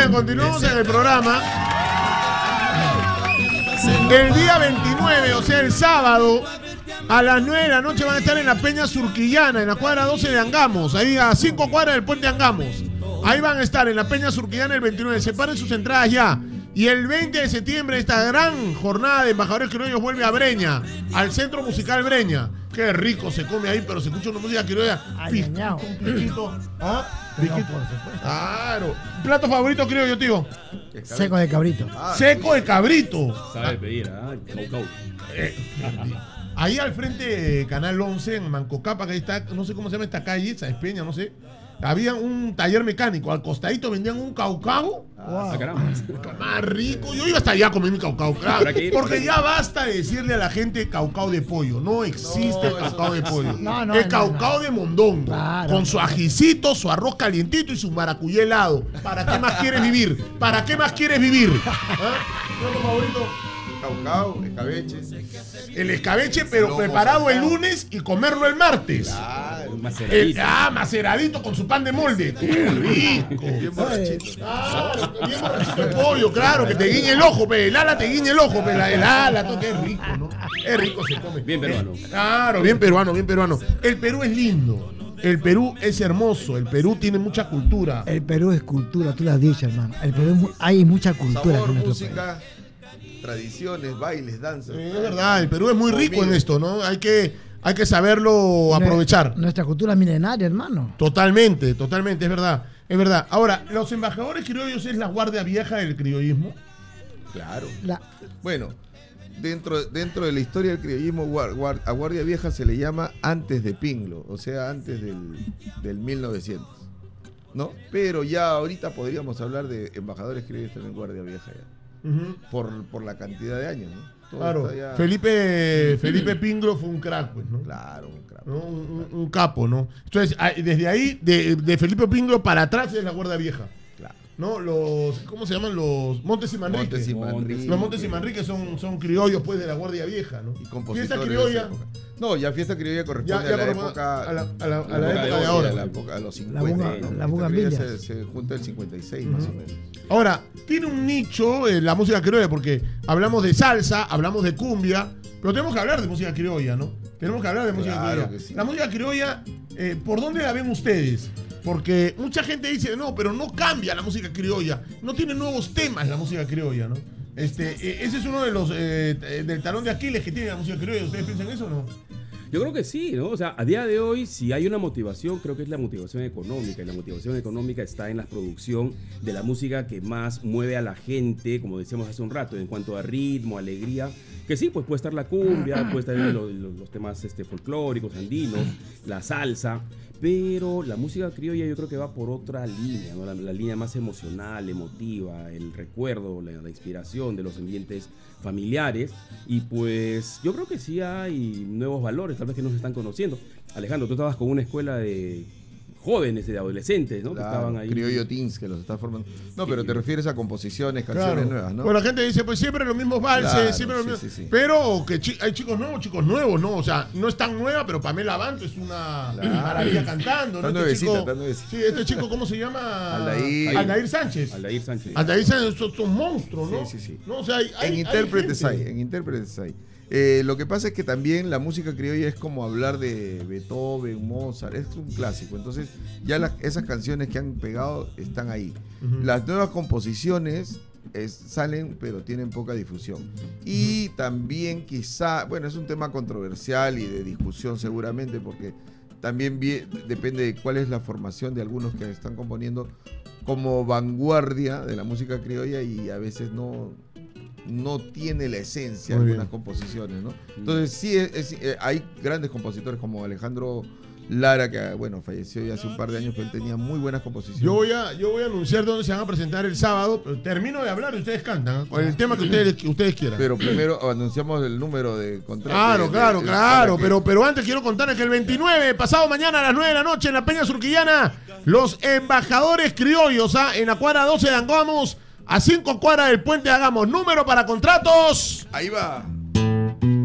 Bien, continuamos en el programa. El día 29, o sea, el sábado, a las 9 de la noche van a estar en la Peña Surquillana, en la cuadra 12 de Angamos, ahí a 5 cuadras del puente Angamos. Ahí van a estar en la Peña Surquillana el 29. Separen sus entradas ya. Y el 20 de septiembre esta gran jornada de embajadores criolla vuelve a Breña, al Centro Musical Breña. Qué rico se come ahí, pero se escucha una música criolla. Un piquito. ¿Ah? Piquito. Claro. ¿Plato favorito criollo, tío? Seco de cabrito. Seco de cabrito. Sabe pedir, caucau. Ahí al frente de Canal 11, en Mancocapa, que ahí está, no sé cómo se llama esta calle, Sáenz Peña, no sé. Había un taller mecánico, al costadito vendían un caucao. Wow. Caramba. Más rico. Yo iba hasta allá a comer mi caucao, claro. Porque ya basta de decirle a la gente caucao de pollo. No existe el caucao de pollo. El caucao de mondongo. Claro, con su ajicito, su arroz calientito y su maracuyá helado. ¿Para qué más quieres vivir? ¿Para qué más quieres vivir? ¿Qué favorito? Caucao, escabeche. El escabeche, pero preparado el lunes y comerlo el martes. Claro, maceradito. Maceradito con su pan de molde. ¡Qué rico! Bien borrachito. Claro, bien borrachito el pollo, claro, que te guiñe el ojo, pe. El ala te guiñe el ojo, pe. El ala, todo, qué rico, ¿no? Qué rico se come. Bien peruano. Claro, bien peruano, bien peruano. El Perú es lindo. El Perú es hermoso. El Perú tiene mucha cultura. El Perú es cultura, tú lo has dicho, hermano. El Perú hay mucha cultura. Sabor, música, tradiciones, bailes, danzas. Es verdad, el Perú es muy rico en esto, ¿no? Hay que saberlo aprovechar. Nuestra cultura milenaria, hermano. Totalmente, totalmente, es verdad. Es verdad. Ahora, los embajadores criollos es la guardia vieja del criollismo. Claro. Bueno, dentro de la historia del criollismo, a guardia vieja se le llama antes de Pinglo, o sea, antes del 1900, ¿no? Pero ya ahorita podríamos hablar de embajadores criollos también guardia vieja ya. Por la cantidad de años, ¿no? Todo claro, ya... Felipe Pinglo fue un crack, pues, ¿no? Claro, un crack. ¿No? Un capo, ¿no? Entonces, desde ahí, de Felipe Pinglo para atrás es la guardia vieja. Claro. ¿No? ¿Cómo se llaman? Los Montes y Manrique. Los Montes y Manrique son criollos, pues, de la guardia vieja, ¿no? Y compositores. Fiesta criolla. No, ya fiesta criolla corresponde a la época. A la época de ahora. A los 50. La bugambilia. Se junta el 56, más o menos. Ahora, tiene un nicho la música criolla, porque hablamos de salsa, hablamos de cumbia, pero tenemos que hablar de música criolla, ¿no? Tenemos que hablar de música criolla. Que sí. La música criolla, ¿por dónde la ven ustedes? Porque mucha gente dice, no, pero no cambia la música criolla, no tiene nuevos temas la música criolla, ¿no? Ese es uno de los del talón de Aquiles que tiene la música criolla. ¿Ustedes piensan eso o no? Yo creo que sí, ¿no? O sea, a día de hoy, si hay una motivación, creo que es la motivación económica. Y la motivación económica está en la producción de la música que más mueve a la gente, como decíamos hace un rato, en cuanto a ritmo, alegría. Que sí, pues puede estar la cumbia, puede estar los temas folclóricos, andinos, la salsa. Pero la música criolla yo creo que va por otra línea, ¿no? La línea más emocional, emotiva, el recuerdo, la inspiración de los ambientes familiares. Y pues yo creo que sí hay nuevos valores, tal vez que no se están conociendo. Alejandro, tú estabas con una escuela de jóvenes, de adolescentes, ¿no? Claro, que estaban ahí. Criollo Teens, que los está formando. No, sí, pero te refieres a composiciones, canciones nuevas, ¿no? Pues la gente dice, pues siempre los mismos valses, Claro, siempre los mismos. sí. Pero que hay chicos nuevos, ¿no? O sea, no es tan nueva, pero Pamela Banto es una maravilla cantando, ¿no? Está nuevecita. Sí, este chico, ¿cómo se llama? Aldair Sánchez. Aldair Sánchez. Aldair Sánchez es un monstruo, ¿no? Sí. ¿No? O sea, en intérpretes hay. Lo que pasa es que también la música criolla es como hablar de Beethoven, Mozart, es un clásico. Entonces ya esas canciones que han pegado están ahí. Las nuevas composiciones salen, pero tienen poca difusión. Y también quizá, bueno, es un tema controversial y de discusión seguramente, porque también depende de cuál es la formación de algunos que están componiendo como vanguardia de la música criolla y a veces no tiene la esencia de algunas composiciones, ¿no? Entonces sí, hay grandes compositores como Alejandro Lara, que bueno, falleció ya hace un par de años, pero él tenía muy buenas composiciones. Yo voy a anunciar dónde se van a presentar el sábado, pero termino de hablar y ustedes cantan, con el tema que ustedes quieran. Pero primero anunciamos el número de contrato. Claro, pero antes quiero contarles que el 29, pasado mañana a las 9 de la noche en la Peña Surquillana, los embajadores criollos, en la cuadra 12 de Angamos, a 5 cuadras del puente Angamos. Número para contratos. Ahí va.